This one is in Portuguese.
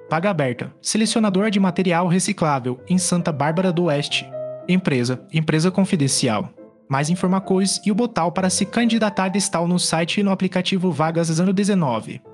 Vaga aberta. Selecionador de material reciclável em Santa Bárbara do Oeste. Empresa confidencial. Mais informações e o botão para se candidatar está no site e no aplicativo Vagas 019.